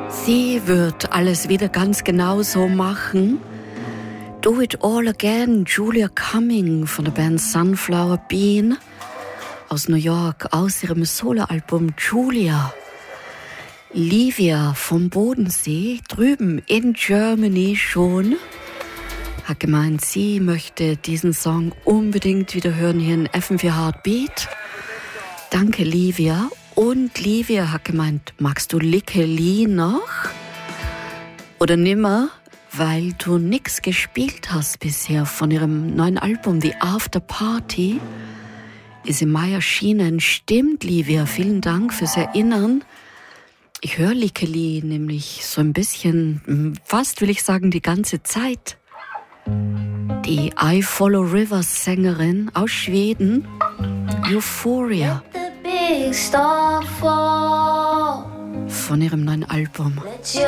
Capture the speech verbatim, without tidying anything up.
Sie wird alles wieder ganz genau so machen. Do It All Again, Julia Cumming von der Band Sunflower Bean aus New York, aus ihrem Soloalbum Julia. Livia vom Bodensee, drüben in Germany schon, hat gemeint, sie möchte diesen Song unbedingt wieder hören hier in F M vier Heartbeat. Danke, Livia. Und Livia hat gemeint, magst du Lickeli noch? Oder nimmer, weil du nix gespielt hast bisher von ihrem neuen Album, The After Party. Ist im Mai erschienen. Stimmt, Livia, vielen Dank fürs Erinnern. Ich höre Lickeli nämlich so ein bisschen, fast will ich sagen, die ganze Zeit. Die I Follow Rivers Sängerin aus Schweden, Euphoria. Von ihrem neuen Album.